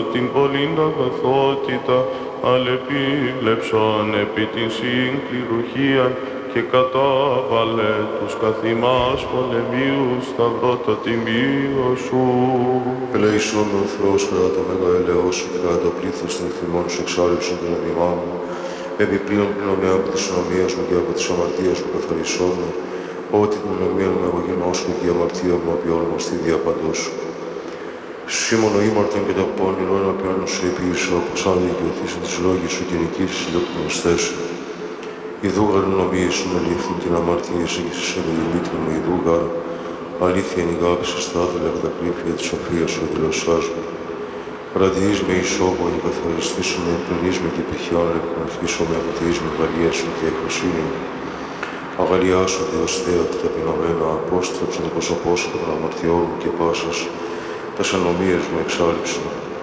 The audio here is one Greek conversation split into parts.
την πολλήν αγαθότητα, αλεπίλεψον επί την συγκληροχίαν και κατάβαλε τους καθημάς πολεμίους σταυρώτα τιμίο σου. Ελέησον ο Θεός κατά το μέγα ελαιός σου και κατά το πλήθος των θυμών σου εξάρρεψον τον όνειμά μου, επιπλέον πληνομέα από της ομοίας μου και από της αμαρτίας μου καθαρισόν με, ότι την ομοία μου εγώ γινώσκω και η αμαρτία μου απ' ονομαστεί δια παντός σου. Σήμων ο ήμαρτον και το πόνιρο ενώπιον σου επίησω, όπως αν δικαιωθήσουν τις λόγοι σου και νικήσεις οι δοκτονιστές σου. Ιδούγαρ νομίες σου με λήφθουν την αμαρτία σου και σε Δημήτρη μου ιδούγαρ, αλήθεια είναι η αγάπη σε στάθελα κατά κρύφια της σοφίας σου δηλωσάς μου. Ραδιείς με ισόβο και καθαριστήσου με, πλυνείς με και πηχιόν, ευκονθήσω με, αποτεείς με γαλλία σου και εκφροσύνη μου. Αγαλιάσονται ως Θεά τα ταπεινωμένα, απόστρεψαν το πρόσωπό σου των αμαρτιών μου και πάσας, τας ανομίες μου εξάλληψαν.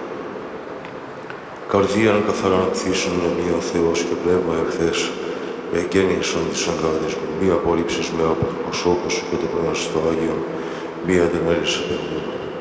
Καρδίαν καθαρά κτίσουν με μία ο Θεός και πνεύμα ευθές, με εγκαίνιασον τις αγκάδες μου, μία απόλυψης με από το προσώπο σου και το πνεύμα στο Άγιον, μία δεν έλυσε παιδί.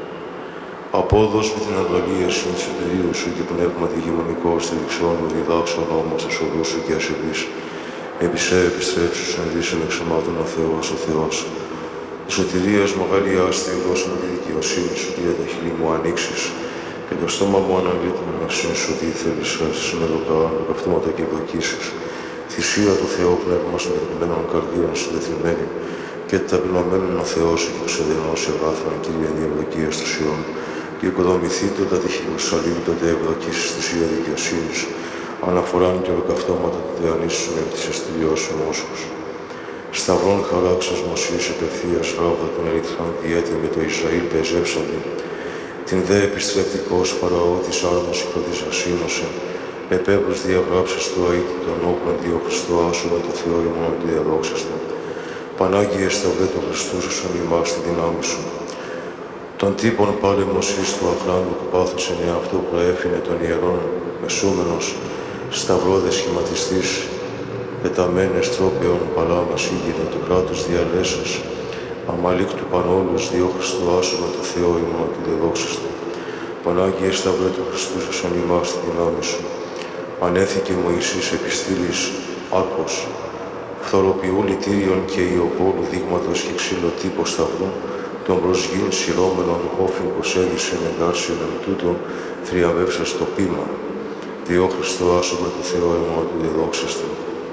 Απόδος με την αγαλία σου, της εταιρείου σου και πνεύμα διγημονικό στηριξών μου, διδάξον όμως εσωρού σου και ασεβείς. Επισέ επιστρέψου σου ενδύσεων εξωμάτων ο Θεός, ο Θεός. Η σωτηρίας μου αγαλιάστη, δώσε μου τη δικαιοσύνη σου και για τα χείλη μου ανοίξεις και το στόμα μου αναλύει την εργασία σου ότι θέλεις συνεδοκά, καυτώματα και ευδοκίσεις. Θυσία του Θεού πνεύμα σου μετρημένων καρδίων συντεθειμένη και ταπεινωμένων ο Θεός έχει εξεδενώσει αγάθρον Κύριε διευδοκία του Ιών και οικοδομηθείτε τα τη Ιερουσαλήμ τότε ευδοκίσεις της Ιερ δικαιοσύνης αναφοράν και ολοκαυτώματα του διανύσσουν επί της εστιλιός σου μόσχος. Σταυρών χαράξας Μωσής επευθείας ράβδα των Ερυθράν διέτη με το Ισραήλ πεζεύσαντη. Την δε επιστρεπτικός Φαραώ της άρμας ηχοδισασύνωσε. Επέπρος διαγράψας του αήτη των όπλων διο Χριστό άσου με το Θεό ημών του διαδόξαστο. Πανάγιε σταυρέ το Χριστούσουσον ημάς τη δυνάμει σου. Τον τύπον πάλε Μωσής του αχράντου που πάθωσε αυτό που προέφηνε των ιερών μεσούμενος σταυρόδες σχηματιστής. Πεταμένες τρόπαιων παλάμας ήγηρε το κράτος διαλέσας, αμαλίκτου πανόλους διο Χριστού άσου με το Θεό ημών του διαδόξαστο. Πανάγιε σταυρέ του Χριστούσουσον ημάς τη δυνάμει σου. Ανέθηκε Μωυσής επιστήλης άκος, φθοροποιού λυτήριον και ιοπόλου δείγματος και ξυλοτύπο σταυρού, των προσγείν σειρώμενων όφιν προσέγγισεν εγκάρσιον εν τούτο, θριαμβεύσας το πείμα. Διό Χριστό άσου με το Θεό ημών του διαδόξαστο.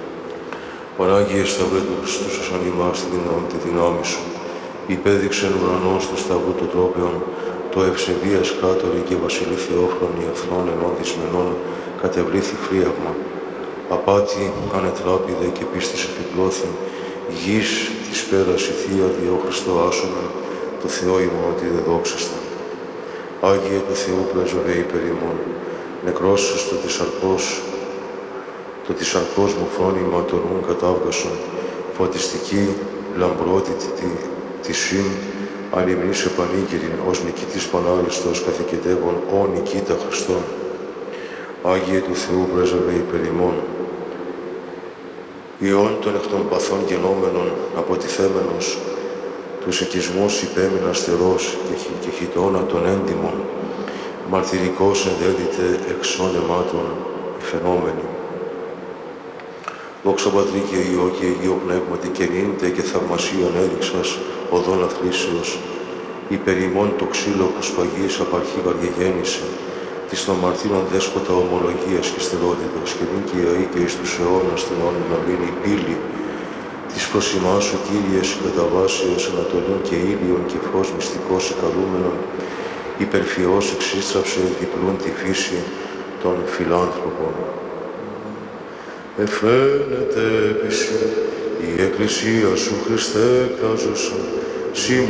Πανάγιε σταυρέ του Χριστούσουσον ημάς τη δυνάμει σου. Υπέδειξεν ουρανός του σταυρού του τρόπαιων, το ευσεβίας κράτορη και βασιλή θεόφρονη εθνών ενών δυσμενών κατεβλήθη φρίαγμα. Απάτη ανετράπηδε και πίστης επιπλώθη, γης της πέρας η Θεία διό Χριστό άσονα, το Θεό ημών τη δεδόξαστα. Άγιε του Θεού πρέσβευε υπερ ημών, νεκρόσους το της αρκός μου φρόνημα το νουν κατάβγασον, φωτιστική λαμπρότητη τη σύν, ανυμνής επανήγυριν, ως νικητής πανάριστος καθηκετεύων, ω νικήτα Χριστόν. Άγιε του Θεού πρέσβευε υπερ ημών, ιών των εκ των παθών γενόμενων, αποτιθέμενος, τους οικισμούς υπέμειν αστερός και χιτώνα των έντιμων, μαρτυρικός ενδέδειτε εξών αιμάτων φαινόμενοι. Δόξα Πατρί και Υιό και Αγίο Πνεύματι και νύντε και θαυμασίαν έδειξας οδόν αθλήσεως, υπερ ημών το ξύλο που σπαγής απαρχή βαριεγέννησε, της των μαρτύρων δέσποτα ομολογίας και στερότητας και νυν και ιαή και εις τους αιώνας την όνει να μείνει η πύλη, της προσημάς σου Κύριε συγκαταβάσεως ανατολών και ήλιον και φως μυστικός εκαλούμενον, υπερφιώς εξίστραψε διπλούν τη φύση των φιλάνθρωπων. Εφαίνεται επίση η Εκκλησία σου Χριστέ κράζωσα,